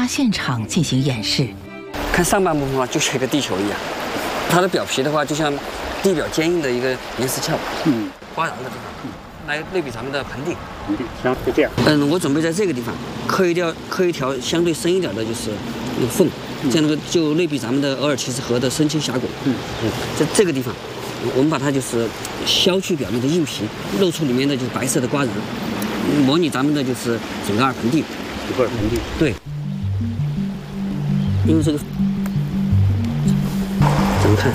现场进行演示。 看上半部分的话，就像一个地球一样，它的表皮的话，就像地表坚硬的一个岩石壳，刮壤的地方，来类比咱们的盆地。 行，就这样。 我准备在这个地方刻一条相对深一点的，就是那个缝，这样就类比咱们的额尔齐斯河的深切峡谷。在这个地方，我们把它就是削去表面的硬皮，露出里面的就是白色的刮壤，模拟咱们的就是准噶尔盆地。 准噶尔盆地。对。 因为这个怎么看？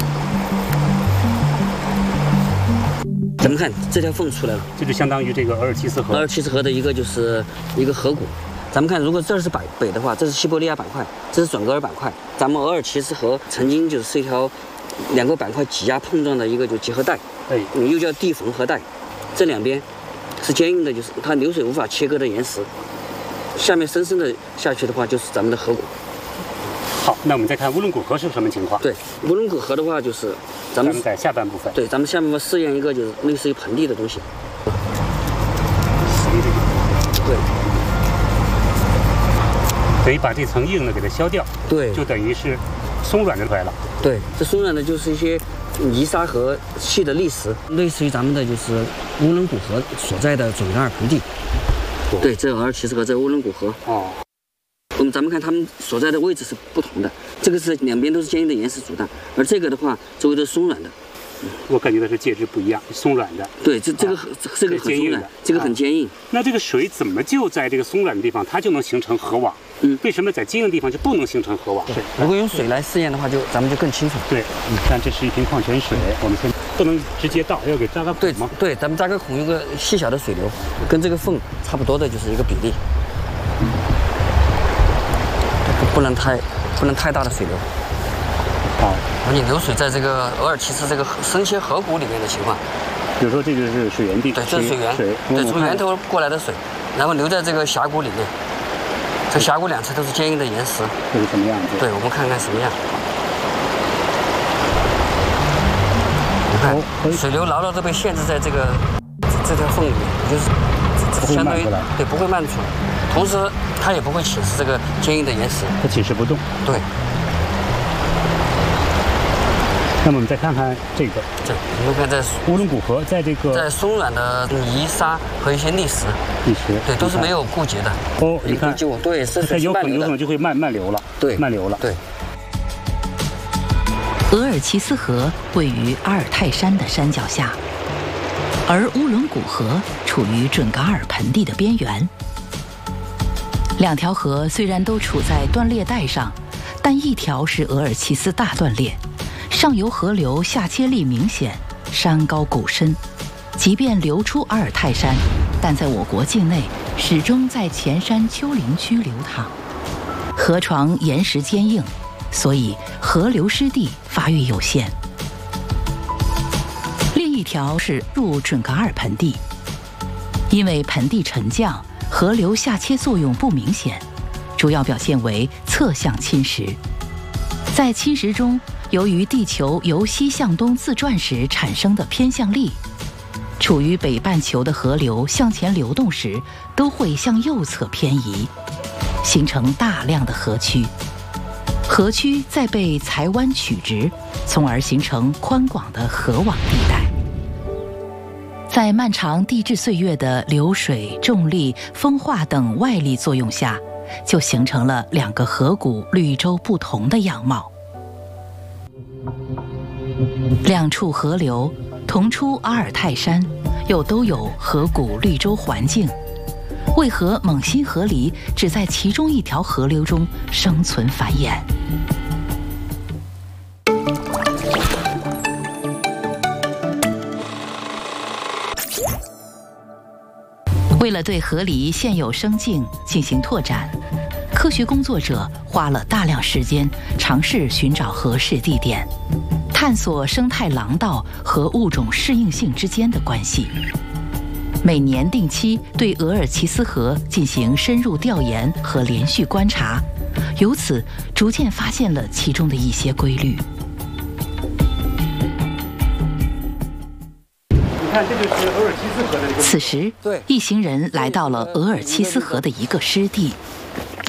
咱们看这条缝出来了， 这就相当于这个额尔齐斯河。 额尔齐斯河的一个就是一个河谷。咱们看，如果这是北的话，这是西伯利亚板块，这是准噶尔板块。咱们额尔齐斯河曾经就是一条两个板块挤压碰撞的一个就结合带，又叫地缝合带。这两边是坚硬的，就是它流水无法切割的岩石。下面深深的下去的话，就是咱们的河谷。 好，那我们再看乌伦古河是什么情况？ 对，乌伦古河的话，就是咱们在下半部分。 对，咱们下半部分试验一个就是类似于盆地的东西。对， 等于把这层硬的给它削掉。 对， 就等于是松软的出来了。 对，这松软的就是一些泥沙和细的砾石，类似于咱们的就是乌伦古河所在的准噶尔盆地。对，这额尔齐斯河，这乌伦古河。咱们看它们所在的位置是不同的，这个是两边都是坚硬的岩石阻挡，而这个的话周围都是松软的。 我感觉到是介质不一样，松软的。 对，这个很松软，这个很坚硬。 那这个水怎么就在这个松软的地方它就能形成河网？为什么在坚硬的地方就不能形成河网？ 对，如果用水来试验的话，咱们就更清楚。 对，你看这是一瓶矿泉水，我们先不能直接倒，要给扎个孔吗？ 对，咱们扎个孔，有个细小的水流，跟这个缝差不多的就是一个比例。不能太大的水流。 好， 而你流水在这个额尔齐斯这个深切河谷里面的情况， 比如说这就是水源地， 对，这是水源，对，从源头过来的水，然后流在这个峡谷里面。这峡谷两侧都是坚硬的岩石， 这是什么样子？ 对，我们看看什么样。你看，水流牢牢地被限制在这条缝里面，就是相当于对不会漫出来，同时它也不会侵蚀这个坚硬的岩石， 它侵蚀不动。 对。 那么我们再看看这个， 你们看在乌伦古河，在松软的泥沙和一些砾石，对，都是没有固结的。 你看， 对，是有可能就会慢流了， 对， 慢流了， 对。 额尔齐斯河位于阿尔泰山的山脚下，而乌伦古河处于准噶尔盆地的边缘。两条河虽然都处在断裂带上，但一条是额尔齐斯大断裂。上游河流下切力明显，山高谷深，即便流出阿尔泰山，但在我国境内始终在前山丘陵区流淌。河床岩石坚硬，所以河流湿地发育有限。另一条是入准噶尔盆地，因为盆地沉降，河流下切作用不明显，主要表现为侧向侵蚀。在侵蚀中，由于地球由西向东自转时产生的偏向力，处于北半球的河流向前流动时都会向右侧偏移，形成大量的河区。河区再被裁弯曲直，从而形成宽广的河网地带。在漫长地质岁月的流水、重力、风化等外力作用下，就形成了两个河谷绿洲不同的样貌。两处河流同出阿尔泰山，又都有河谷绿洲环境，为何蒙辛河狸只在其中一条河流中生存繁衍？为了对河狸现有生境进行拓展，科学工作者花了大量时间尝试寻找合适地点，探索生态廊道和物种适应性之间的关系。每年定期对额尔齐斯河进行深入调研和连续观察，由此逐渐发现了其中的一些规律。 你看，这就是额尔齐斯河的这个。 此时，一行人来到了额尔齐斯河的一个湿地。